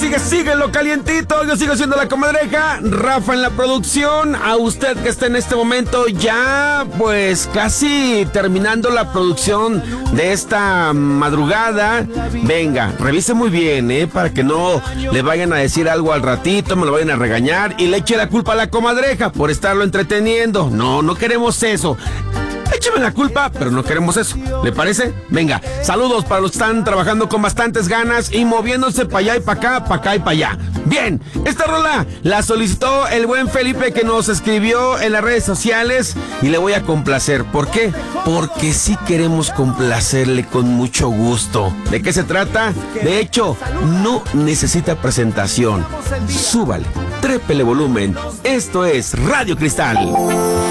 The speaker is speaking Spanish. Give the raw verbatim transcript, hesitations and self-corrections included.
sigue, sigue lo calientito. Yo sigo siendo la comadreja. Rafa en la producción. A usted que está en este momento ya, pues casi terminando la producción de esta madrugada. Venga, revise muy bien, ¿eh? Para que no le vayan a decir algo al ratito, me lo vayan a regañar y le eche la culpa a la comadreja por estarlo entreteniendo. No, no queremos eso. Écheme la culpa, pero no queremos eso. ¿Le parece? Venga, saludos para los que están trabajando con bastantes ganas y moviéndose para allá y para acá, para acá y para allá. Bien, esta rola la solicitó el buen Felipe, que nos escribió en las redes sociales, y le voy a complacer. ¿Por qué? Porque sí queremos complacerle con mucho gusto. ¿De qué se trata? De hecho, no necesita presentación. Súbale, trépele volumen. Esto es Radio Cristal.